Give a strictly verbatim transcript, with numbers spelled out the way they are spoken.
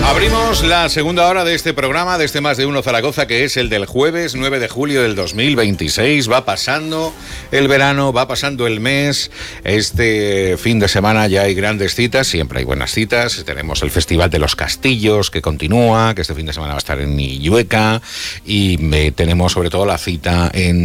Abrimos la segunda hora de este programa, de este Más de Uno Zaragoza, que es el del jueves nueve de julio del dos mil veintiséis. Va pasando el verano, va pasando el mes. Este fin de semana ya hay grandes citas, siempre hay buenas citas. Tenemos el Festival de los Castillos, que continúa, que este fin de semana va a estar en Illueca. Y eh, tenemos sobre todo la cita en